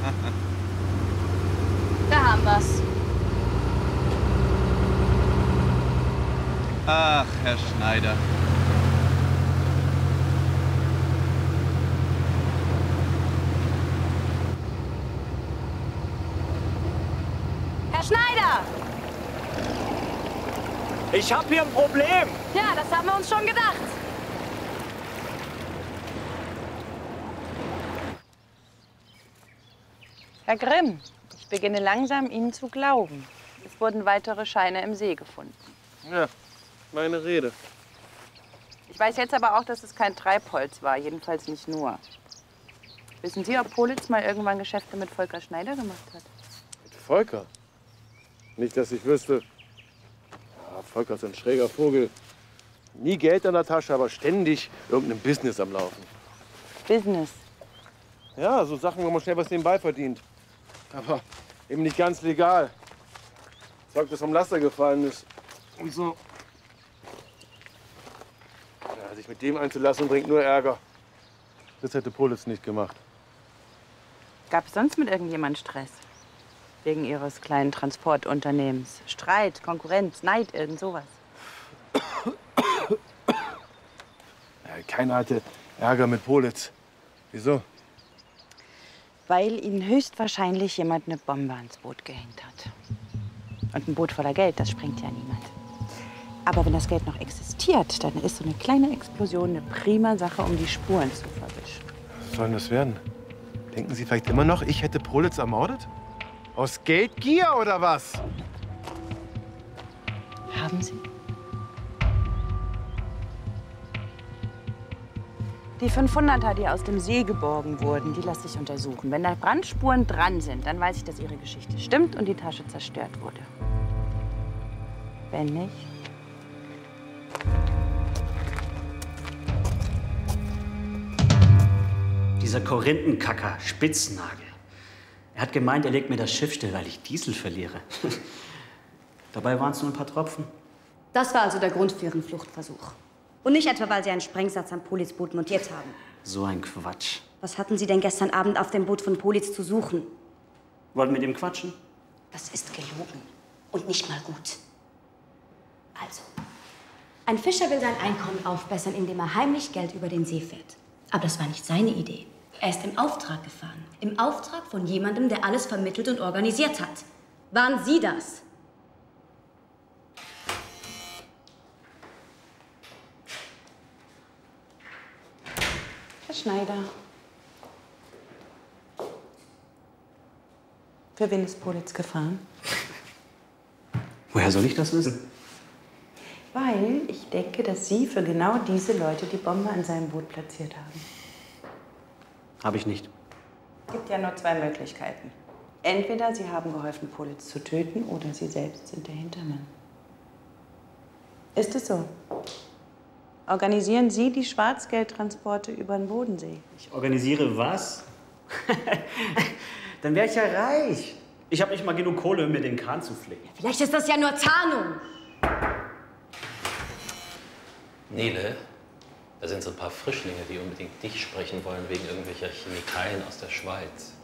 Da haben wir's. Ach, Herr Schneider. Herr Schneider! Ich habe hier ein Problem. Ja, das haben wir uns schon gedacht. Herr Grimm, ich beginne langsam, Ihnen zu glauben. Es wurden weitere Scheine im See gefunden. Ja, meine Rede. Ich weiß jetzt aber auch, dass es kein Treibholz war, jedenfalls nicht nur. Wissen Sie, ob Politz mal irgendwann Geschäfte mit Volker Schneider gemacht hat? Mit Volker? Nicht, dass ich wüsste. Ja, Volker ist ein schräger Vogel. Nie Geld in der Tasche, aber ständig irgendein Business am Laufen. Business. Ja, so Sachen, wo man schnell was nebenbei verdient. Aber eben nicht ganz legal. Zeug, das vom Laster gefallen ist. Und so. Ja, sich mit dem einzulassen, bringt nur Ärger. Das hätte Politz nicht gemacht. Gab es sonst mit irgendjemand Stress? Wegen Ihres kleinen Transportunternehmens? Streit, Konkurrenz, Neid, irgend sowas? Ja, keiner hatte Ärger mit Politz. Wieso? Weil Ihnen höchstwahrscheinlich jemand eine Bombe ans Boot gehängt hat. Und ein Boot voller Geld, das sprengt ja niemand. Aber wenn das Geld noch existiert, dann ist so eine kleine Explosion eine prima Sache, um die Spuren zu verwischen. Was soll denn das werden? Denken Sie vielleicht immer noch, ich hätte Politz ermordet? Aus Geldgier oder was? Haben Sie? Die 500er, die aus dem See geborgen wurden, die lasse ich untersuchen. Wenn da Brandspuren dran sind, dann weiß ich, dass Ihre Geschichte stimmt und die Tasche zerstört wurde. Wenn nicht? Dieser Korinthenkacker, Spitznagel. Er hat gemeint, er legt mir das Schiff still, weil ich Diesel verliere. Dabei waren es nur ein paar Tropfen. Das war also der Grund für Ihren Fluchtversuch. Und nicht etwa, weil Sie einen Sprengsatz am Polizboot montiert haben. So ein Quatsch. Was hatten Sie denn gestern Abend auf dem Boot von Politz zu suchen? Wollten mit ihm quatschen? Das ist gelogen. Und nicht mal gut. Also, ein Fischer will sein Einkommen aufbessern, indem er heimlich Geld über den See fährt. Aber das war nicht seine Idee. Er ist im Auftrag gefahren. Im Auftrag von jemandem, der alles vermittelt und organisiert hat. Waren Sie das? Herr Schneider. Für wen ist Politz gefahren? Woher soll ich das wissen? Weil ich denke, dass Sie für genau diese Leute die Bombe an seinem Boot platziert haben. Habe ich nicht. Es gibt ja nur zwei Möglichkeiten. Entweder Sie haben geholfen, Politz zu töten, oder Sie selbst sind der Hintermann. Ist es so? Organisieren Sie die Schwarzgeldtransporte über den Bodensee? Ich organisiere was? Dann wäre ich ja reich. Ich habe nicht mal genug Kohle, um mir den Kahn zu flicken. Vielleicht ist das ja nur Tarnung. Nele, da sind so ein paar Frischlinge, die unbedingt dich sprechen wollen wegen irgendwelcher Chemikalien aus der Schweiz.